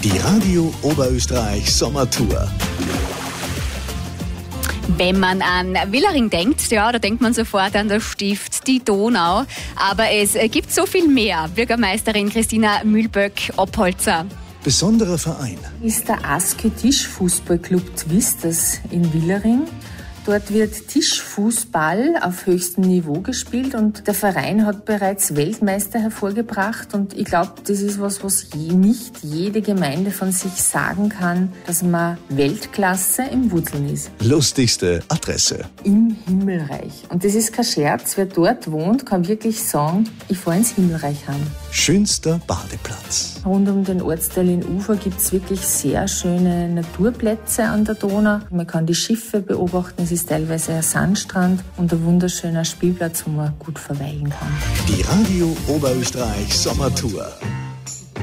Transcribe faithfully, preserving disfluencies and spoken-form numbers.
Die Radio Oberösterreich Sommertour. Wenn man an Villaring denkt, ja, da denkt man sofort an das Stift, die Donau. Aber es gibt so viel mehr. Bürgermeisterin Christina Mühlböck-Oppolzer. Besonderer Verein ist der Askö Tischfußballclub Twisters in Villaring. Dort wird Tischfußball auf höchstem Niveau gespielt und der Verein hat bereits Weltmeister hervorgebracht. Und ich glaube, das ist was, was nicht jede Gemeinde von sich sagen kann, dass man Weltklasse im Wurzeln ist. Lustigste Adresse Im Himmelreich. Und das ist kein Scherz. Wer dort wohnt, kann wirklich sagen, ich fahre ins Himmelreich heim. Schönster Badeplatz. Rund um den Ortsteil in Ufer gibt es wirklich sehr schöne Naturplätze an der Donau. Man kann die Schiffe beobachten. Es ist teilweise ein Sandstrand und ein wunderschöner Spielplatz, wo man gut verweilen kann. Die Radio Oberösterreich Sommertour.